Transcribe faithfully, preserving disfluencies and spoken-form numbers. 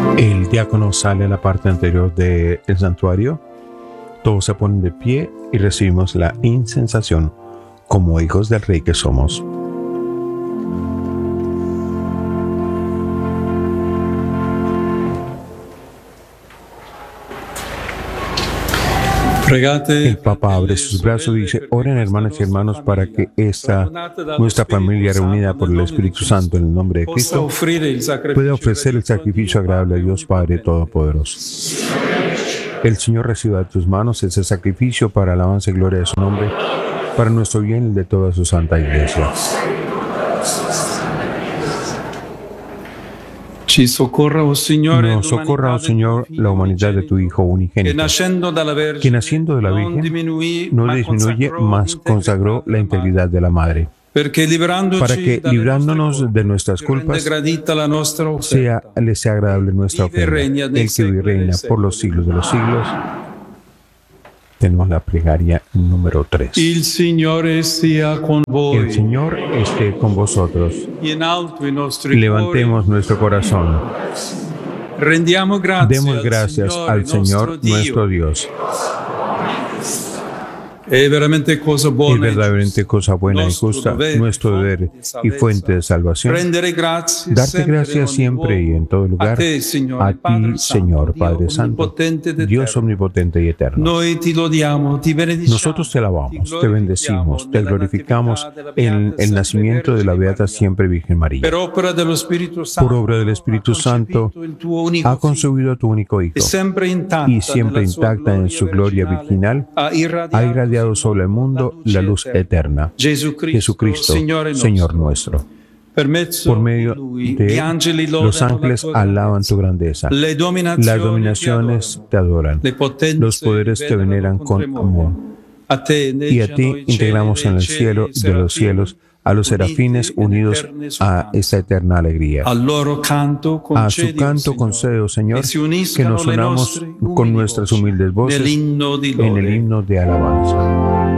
El diácono sale a la parte anterior del santuario. Todos se ponen de pie y recibimos la incensación como hijos del Rey que somos. El Papa abre sus brazos y dice: oren, hermanas y hermanos, para que esta nuestra familia reunida por el Espíritu Santo en el nombre de Cristo pueda ofrecer el sacrificio agradable a Dios Padre Todopoderoso. El Señor reciba de tus manos ese sacrificio para alabanza y gloria de su nombre, para nuestro bien y el de toda su santa Iglesia. Nos socorra, oh Señor, Nos socorra, oh Señor, la humanidad de tu Hijo unigénito, que naciendo de la Virgen no disminuye, mas consagró la integridad de la Madre, para que, librándonos de nuestras culpas, sea, le sea agradable nuestra ofrenda, el que vive y reina por los siglos de los siglos. Tenemos la plegaria número tres. El Señor esté con vos. El Señor esté con vosotros. Y levantemos nuestro corazón. Rendamos gracias, Demos gracias al Señor nuestro Dios. Es verdaderamente cosa buena, es verdaderamente cosa buena y justa, nuestro deber y fuente de salvación. Darte gracias siempre y en todo lugar, a ti, Señor Padre Santo, Dios omnipotente y eterno. Nosotros te alabamos, te bendecimos, te glorificamos en el nacimiento de la Beata Siempre Virgen María. Por obra del Espíritu Santo, ha concebido a tu único Hijo, y siempre intacta en su gloria virginal, ha irradiado sobre el mundo la luz eterna, Jesucristo, Señor nuestro. Por medio de él, los ángeles alaban tu grandeza, las dominaciones te adoran, los poderes te veneran con amor. Y a ti integramos en el cielo de los cielos a los serafines unidos a esta eterna alegría. A su canto concede, oh Señor, que nos unamos con nuestras humildes voces en el himno de alabanza.